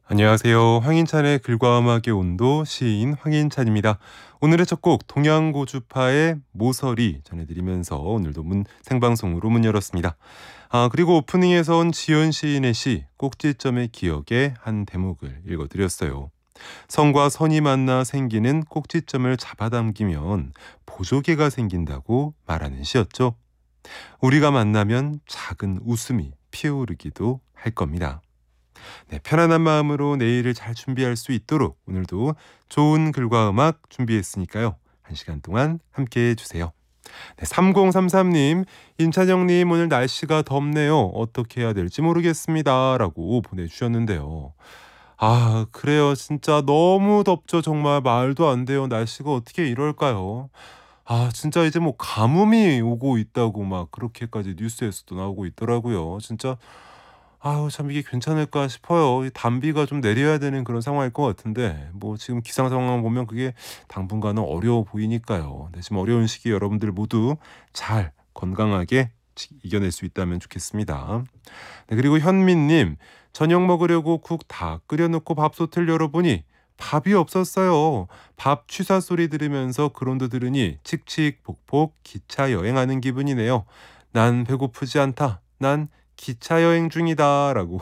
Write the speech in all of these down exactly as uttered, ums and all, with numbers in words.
안녕하세요. 황인찬의 글과 음악의 온도 시인 황인찬입니다. 오늘의 첫 곡 동양고주파의 모서리 전해드리면서 오늘도 문 생방송으로 문 열었습니다. 아 그리고 오프닝에서 온 지연 시인의 시 꼭지점의 기억의 한 대목을 읽어드렸어요. 선과 선이 만나 생기는 꼭지점을 잡아당기면 보조개가 생긴다고 말하는 시였죠. 우리가 만나면 작은 웃음이 피어오르기도 할 겁니다. 네, 편안한 마음으로 내일을 잘 준비할 수 있도록 오늘도 좋은 글과 음악 준비했으니까요. 한 시간 동안 함께해 주세요. 네, 삼공삼삼 님, 인찬영님 오늘 날씨가 덥네요. 어떻게 해야 될지 모르겠습니다. 라고 보내주셨는데요. 아 그래요. 진짜 너무 덥죠. 정말 말도 안 돼요. 날씨가 어떻게 이럴까요? 아 진짜 이제 뭐 가뭄이 오고 있다고 막 그렇게까지 뉴스에서도 나오고 있더라고요. 진짜 아우 참 이게 괜찮을까 싶어요. 이 단비가 좀 내려야 되는 그런 상황일 것 같은데 뭐 지금 기상 상황 보면 그게 당분간은 어려워 보이니까요. 네, 지금 어려운 시기 여러분들 모두 잘 건강하게 지- 이겨낼 수 있다면 좋겠습니다. 네, 그리고 현민님, 저녁 먹으려고 국 다 끓여놓고 밥솥을 열어보니 밥이 없었어요. 밥 취사 소리 들으면서 그런도 들으니 칙칙폭폭 기차 여행하는 기분이네요. 난 배고프지 않다. 난 기차 여행 중이다. 라고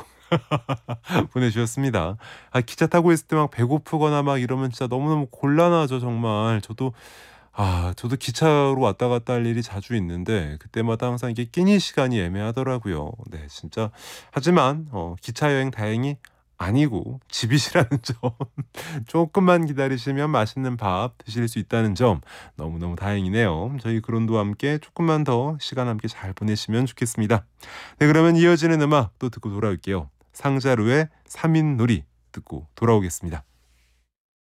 보내주셨습니다. 아, 기차 타고 있을 때 막 배고프거나 막 이러면 진짜 너무너무 곤란하죠, 정말. 저도 아, 저도 기차로 왔다 갔다 할 일이 자주 있는데 그때마다 항상 이게 끼니 시간이 애매하더라고요. 네, 진짜. 하지만 어, 기차 여행 다행히 아니고 집이시라는 점 조금만 기다리시면 맛있는 밥 드실 수 있다는 점 너무너무 다행이네요. 저희 그론도와 함께 조금만 더 시간 함께 잘 보내시면 좋겠습니다. 네, 그러면 이어지는 음악 또 듣고 돌아올게요. 상자루의 삼인놀이 듣고 돌아오겠습니다.